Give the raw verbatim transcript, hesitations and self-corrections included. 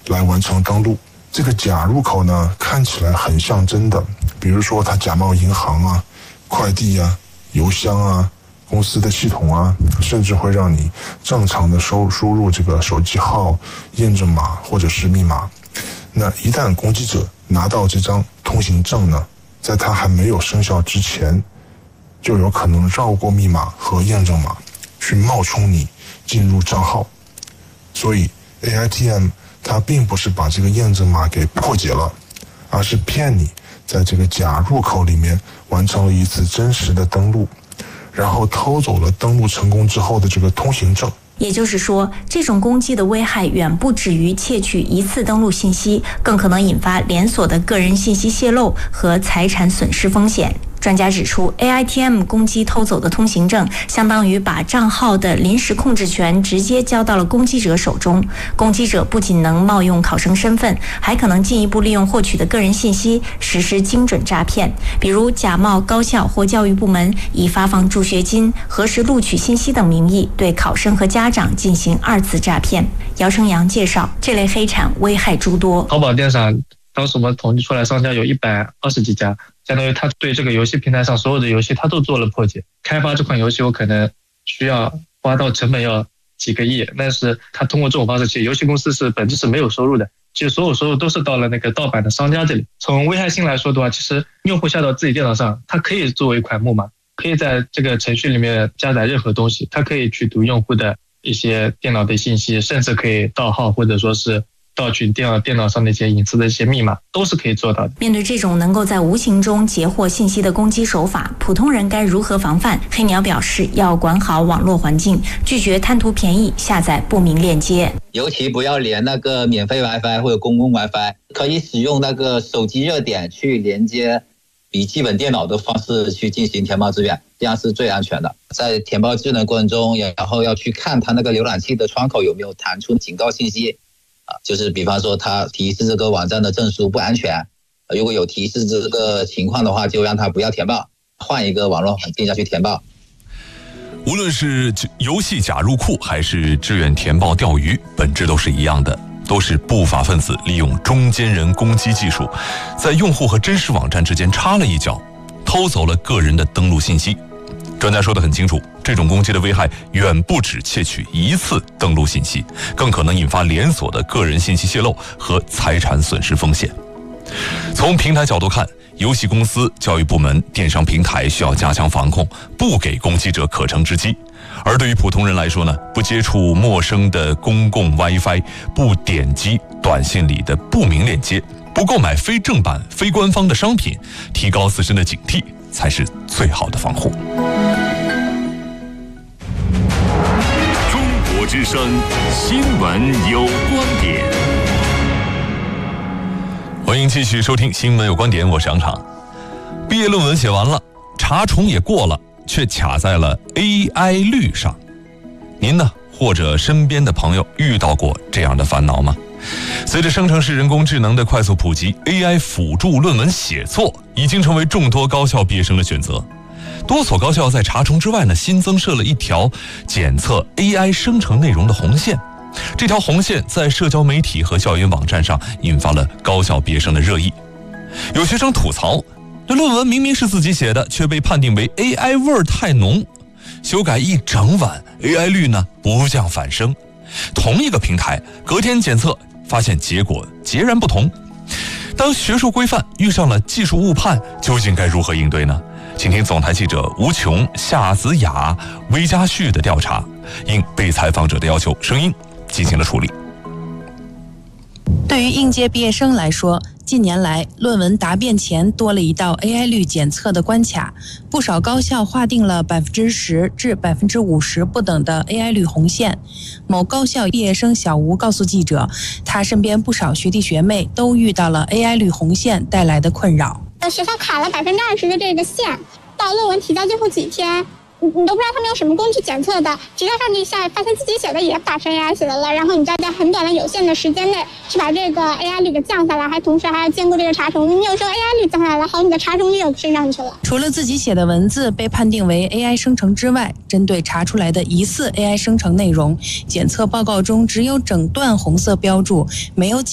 来完成登录。这个假入口呢，看起来很像真的，比如说它假冒银行啊、快递啊、邮箱啊、公司的系统啊，甚至会让你正常的输输入这个手机号、验证码或者是密码。那一旦攻击者拿到这张通行证呢，在它还没有生效之前，就有可能绕过密码和验证码，去冒充你进入账号。所以 A I T M 它并不是把这个验证码给破解了，而是骗你在这个假入口里面完成了一次真实的登录，然后偷走了登录成功之后的这个通行证。 也就是说，这种攻击的危害远不止于窃取一次登录信息，更可能引发连锁的个人信息泄露和财产损失风险。专家指出 ，A I T M 攻击偷走的通行证，相当于把账号的临时控制权直接交到了攻击者手中。攻击者不仅能冒用考生身份，还可能进一步利用获取的个人信息实施精准诈骗，比如假冒高校或教育部门，以发放助学金、核实录取信息等名义，对考生和家长进行二次诈骗。姚成阳介绍，这类黑产危害诸多。 淘宝电商当时我们统计出来，商家有一百二十几家。相当于他对这个游戏平台上所有的游戏他都做了破解。开发这款游戏我可能需要花到成本要几个亿，但是他通过这种方式，其实游戏公司是本质是没有收入的，其实所有收入都是到了那个盗版的商家这里。从危害性来说的话，其实用户下到自己电脑上，它可以作为一款木马，可以在这个程序里面加载任何东西，它可以去读用户的一些电脑的信息，甚至可以盗号或者说是盗取电脑电脑上的一些隐私的一些密码，都是可以做到的。 面对这种能够在无形中截获信息的攻击手法，普通人该如何防范？黑鸟表示，要管好网络环境，拒绝贪图便宜下载不明链接， 尤其不要连那个免费 WiFi 或者公共 WiFi， 可以使用那个手机热点去连接笔记本电脑的方式去进行填报志愿，这样是最安全的。在填报志愿的过程中，然后要去看它那个浏览器的窗口有没有弹出警告信息。就是比方说它提示这个网站的证书不安全，如果有提示这个情况的话，就让它不要填报，换一个网络环境下去填报。 无论是游戏假入库还是志愿填报钓鱼，本质都是一样的，都是不法分子利用中间人攻击技术，在用户和真实网站之间插了一脚，偷走了个人的登录信息。专家说得很清楚，这种攻击的危害远不止窃取一次登录信息，更可能引发连锁的个人信息泄露和财产损失风险。从平台角度看，游戏公司、教育部门、电商平台需要加强防控，不给攻击者可乘之机。而对于普通人来说呢，不接触陌生的公共 WiFi， 不点击短信里的不明链接，不购买非正版、非官方的商品，提高自身的警惕，才是最好的防护。 中国之声新闻有观点， 欢迎继续收听新闻有观点，我是杨畅。毕业论文写完了，查重也过了，却卡在了 A I 率上。您呢，或者身边的朋友遇到过这样的烦恼吗？随着生成式人工智能的快速普及， A I 辅助论文写作已经成为众多高校毕业生的选择。多所高校在查重之外呢，新增设了一条检测 A I 生成内容的红线。这条红线在社交媒体和校园网站上引发了高校毕业生的热议。有学生吐槽，这论文明明是自己写的，却被判定为 A I 味儿太浓，修改一整晚 A I 率呢不降反升。同一个平台隔天检测发现结果截然不同。当学术规范遇上了技术误判，究竟该如何应对呢？请听总台记者吴琼、夏子雅、魏家旭的调查，应被采访者的要求，声音进行了处理。 对于应届毕业生来说，近年来论文答辩前多了一道 A I 率检测的关卡，不少高校划定了百分之十至百分之五十不等的 A I 率红线。某高校毕业生小吴告诉记者，他身边不少学弟学妹都遇到了 A I 率红线带来的困扰。 学校卡了百分之二十的这个线，到论文提交最后几天，你你都不知道他们用什么工具检测的，提交上去一下，发现自己写的也把成 A I 写的了，然后你就要在很短的有限的时间内去把这个 A I 率给降下来，还同时还要兼顾这个查重。你有时候 A I 率降下来了，好，你的查重率又升上去了。 除了自己写的文字被判定为 A I 生成之外，针对查出来的疑似 A I 生成内容，检测报告中只有整段红色标注，没有